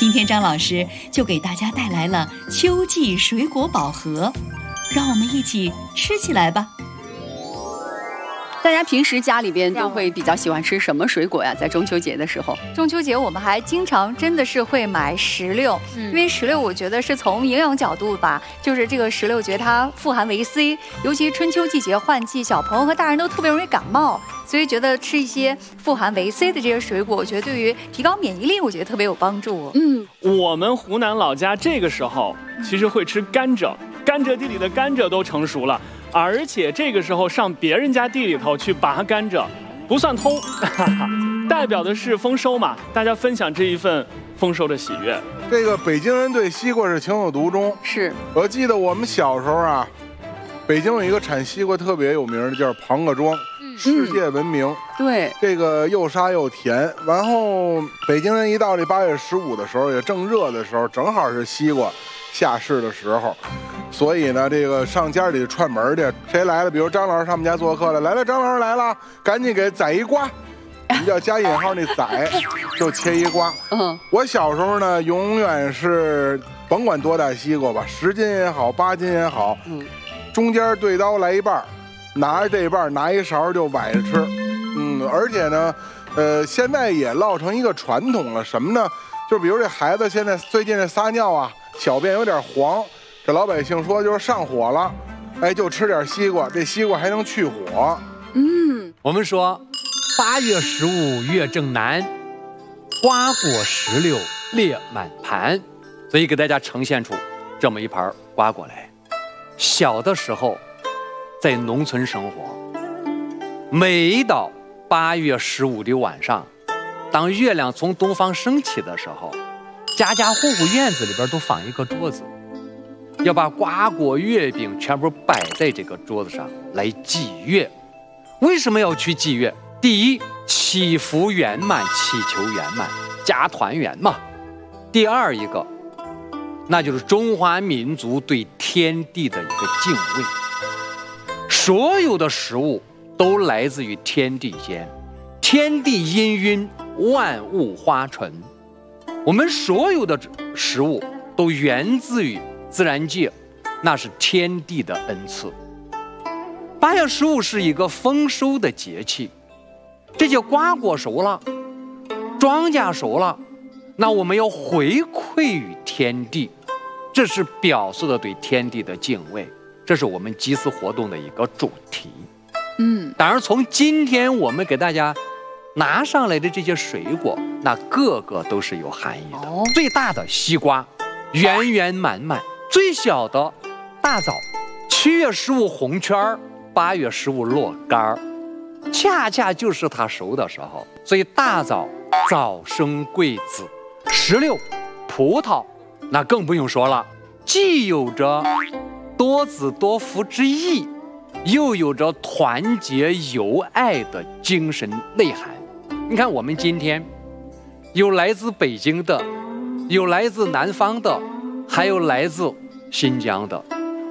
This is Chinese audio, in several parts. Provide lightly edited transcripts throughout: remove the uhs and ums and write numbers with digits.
今天张老师就给大家带来了秋季水果宝盒，让我们一起吃起来吧。 大家平时家里边都会比较喜欢吃什么水果呀？在中秋节的时候， 中秋节我们还经常真的是会买石榴，因为石榴我觉得是从营养角度吧，就是这个石榴觉得它富含维 C， 尤其春秋季节换季，小朋友和大人都特别容易感冒，所以觉得吃一些富含维 C 的这些水果，我觉得对于提高免疫力，我觉得特别有帮助。 我们湖南老家这个时候其实会吃甘蔗，甘蔗地里的甘蔗都成熟了。而且这个时候上别人家地里头去拔甘蔗，不算偷，代表的是丰收嘛，大家分享这一份丰收的喜悦。 这个北京人对西瓜是情有独钟。 是我记得我们小时候啊，北京有一个产西瓜特别有名的，叫庞各庄，世界闻名。 对， 这个又沙又甜。然后北京人一到这8月15的时候，也正热的时候，正好是西瓜下市的时候。所以呢，这个上家里串门去，谁来了？比如张老师上我们家做客了，来了，张老师来了，赶紧给宰一瓜，我们叫加引号那宰，就切一瓜。我小时候呢，永远是甭管多大西瓜吧，10斤也好，8斤也好，中间对刀来一半，拿着这一半，拿一勺就崴着吃。而且呢，现在也落成一个传统了，什么呢？就比如这孩子现在最近这撒尿啊，小便有点黄。这老百姓说就是上火了，就吃点西瓜，这西瓜还能去火。 我们说8月15月正南，瓜果石榴列满盘，所以给大家呈现出这么一盘瓜果来。小的时候在农村生活，每到8月15的晚上，当月亮从东方升起的时候，家家户户院子里边都放一个桌子，要把瓜果月饼全部摆在这个桌子上来祭月。为什么要去祭月？第一，祈福圆满，祈求圆满，家团圆嘛。第二一个，那就是中华民族对天地的一个敬畏。所有的食物都来自于天地间，天地氤氲，万物花纯。我们所有的食物都源自于自然界，那是天地的恩赐。8月15是一个丰收的节气，这些瓜果熟了，庄稼熟了，那我们要回馈于天地，这是表示的对天地的敬畏，这是我们祭祀活动的一个主题。当然从今天我们给大家拿上来的这些水果，那个个都是有含义的。最大的西瓜圆圆满满，最小的大枣7月15红圈，8月15落杆，恰恰就是它熟的时候。所以大枣早生贵子，石榴葡萄那更不用说了，既有着多子多福之意，又有着团结友爱的精神内涵。你看我们今天有来自北京的，有来自南方的，还有来自新疆的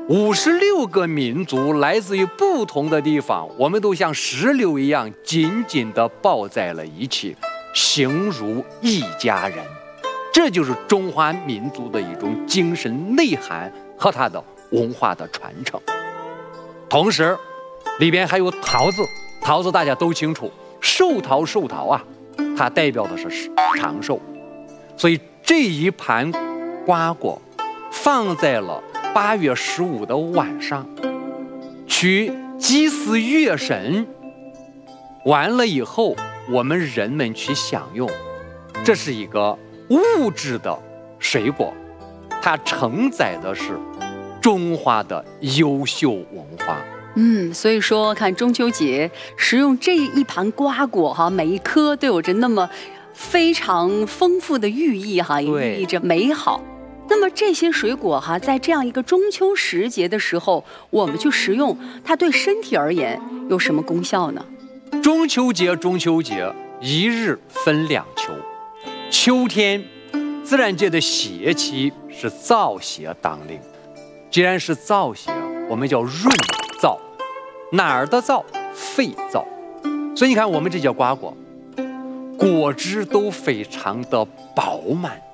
56个民族，来自于不同的地方，我们都像石榴一样紧紧地抱在了一起，形如一家人。这就是中华民族的一种精神内涵和它的文化的传承。同时里边还有桃子，桃子大家都清楚，寿桃啊，它代表的是长寿。所以这一盘瓜果放在了8月15的晚上，去祭祀月神，完了以后我们人们去享用，这是一个物质的水果，它承载的是中华的优秀文化。 所以说看中秋节食用这一盘瓜果哈，每一颗都有着那么非常丰富的寓意哈，也寓意着美好。那么这些水果哈，在这样一个中秋时节的时候，我们去食用，它对身体而言有什么功效呢？ 中秋节一日分2秋，秋天自然界的邪气是燥邪当令，既然是燥邪，我们叫润燥，哪儿的燥？肺燥。所以你看我们这些瓜果，果汁都非常的饱满，